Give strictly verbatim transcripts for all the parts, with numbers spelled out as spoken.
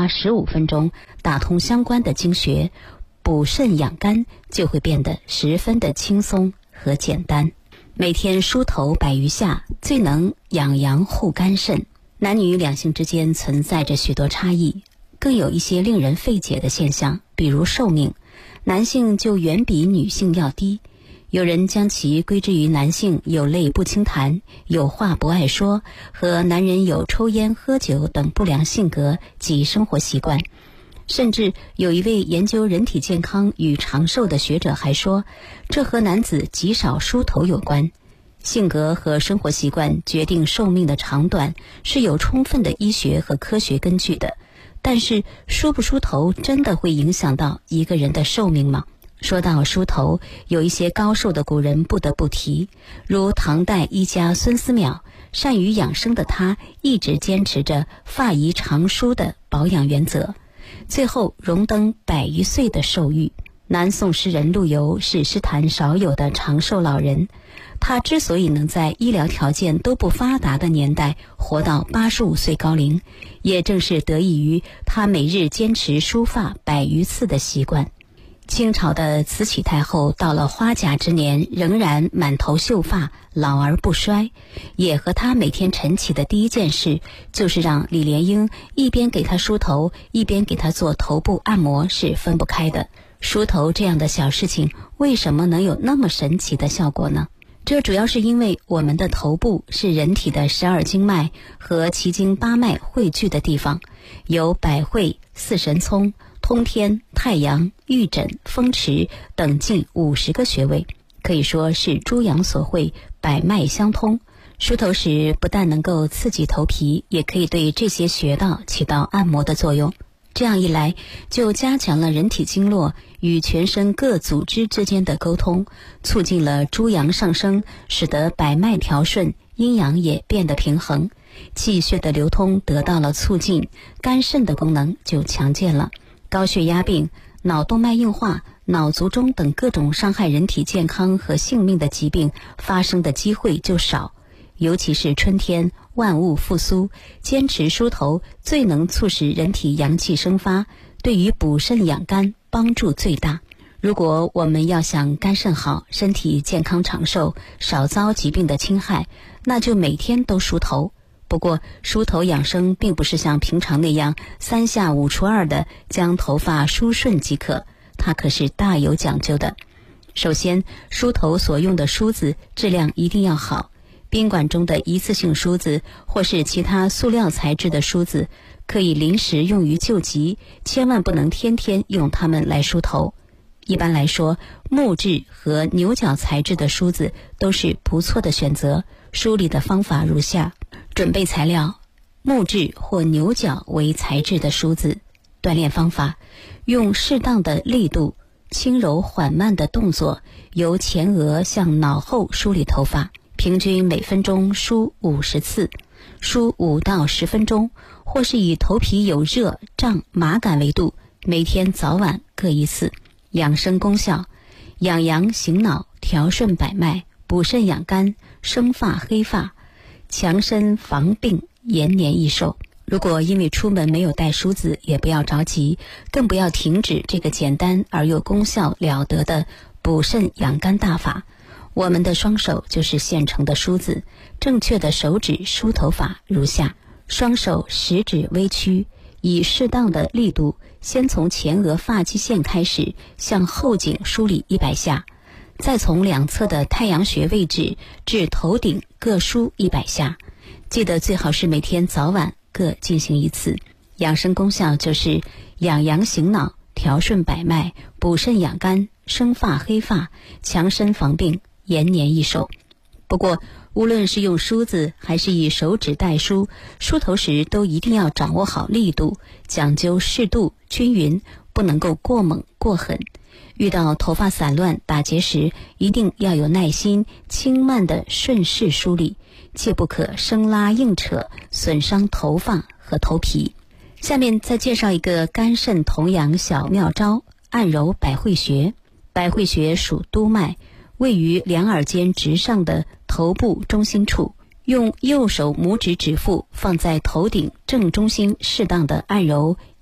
花十五分钟打通相关的经穴，补肾养肝就会变得十分的轻松和简单。每天梳头百余下，最能养阳护肝肾。男女两性之间存在着许多差异，更有一些令人费解的现象，比如寿命，男性就远比女性要低。有人将其归之于男性有泪不轻弹、有话不爱说，和男人有抽烟喝酒等不良性格及生活习惯。甚至有一位研究人体健康与长寿的学者还说，这和男子极少梳头有关。性格和生活习惯决定寿命的长短，是有充分的医学和科学根据的。但是梳不梳头真的会影响到一个人的寿命吗？说到梳头，有一些高寿的古人不得不提，如唐代医家孙思邈，善于养生的他一直坚持着发宜常梳的保养原则，最后荣登百余岁的寿誉。南宋诗人陆游是诗坛少有的长寿老人，他之所以能在医疗条件都不发达的年代活到八十五岁高龄，也正是得益于他每日坚持梳发百余次的习惯。清朝的慈禧太后到了花甲之年仍然满头秀发，老而不衰，也和她每天晨起的第一件事就是让李莲英一边给她梳头，一边给她做头部按摩，是分不开的。梳头这样的小事情为什么能有那么神奇的效果呢？这主要是因为我们的头部是人体的十二经脉和奇经八脉汇聚的地方，有百会、四神聪、通天、太阳、玉枕、风池等近五十个穴位，可以说是诸阳所会，百脉相通。梳头时不但能够刺激头皮，也可以对这些穴道起到按摩的作用。这样一来，就加强了人体经络与全身各组织之间的沟通，促进了诸阳上升，使得百脉调顺，阴阳也变得平衡，气血的流通得到了促进，肝肾的功能就强健了。高血压病、脑动脉硬化、脑卒中等各种伤害人体健康和性命的疾病发生的机会就少。尤其是春天，万物复苏，坚持梳头最能促使人体阳气生发，对于补肾养肝帮助最大。如果我们要想肝肾好，身体健康长寿，少遭疾病的侵害，那就每天都梳头。不过梳头养生并不是像平常那样三下五除二的将头发梳顺即可，它可是大有讲究的。首先，梳头所用的梳子质量一定要好，宾馆中的一次性梳子或是其他塑料材质的梳子可以临时用于救急，千万不能天天用它们来梳头。一般来说，木质和牛角材质的梳子都是不错的选择。梳理的方法如下：准备材料，木质或牛角为材质的梳子。锻炼方法，用适当的力度，轻柔缓慢的动作，由前额向脑后梳理头发，平均每分钟梳五十次，梳五到十分钟，或是以头皮有热、胀、麻感为度，每天早晚各一次。养生功效，养阳醒脑，调顺百脉，补肾养肝，生发黑发，强身防病，延年益寿。如果因为出门没有带梳子，也不要着急，更不要停止这个简单而又功效了得的补肾养肝大法。我们的双手就是现成的梳子，正确的手指梳头发如下：双手食指微曲，以适当的力度，先从前额发际线开始向后颈梳理一百下，再从两侧的太阳穴位置至头顶各梳一百下。记得最好是每天早晚各进行一次。养生功效就是养阳醒脑，调顺百脉，补肾养肝，生发黑发，强身防病，延年益寿。不过无论是用梳子还是以手指代梳，梳头时都一定要掌握好力度，讲究适度均匀，不能够过猛过狠。遇到头发散乱打结时，一定要有耐心，轻慢的顺势梳理，切不可生拉硬扯，损伤头发和头皮。下面再介绍一个肝肾同阳小妙招，按揉百会穴。百会穴属督脉，位于两耳尖直上的头部中心处，用右手拇指指腹放在头顶正中心，适当的按揉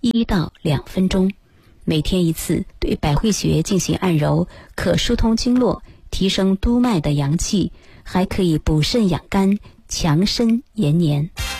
一到两分钟。每天一次，对百会穴进行按揉，可疏通经络，提升督脉的阳气，还可以补肾养肝、强身延年。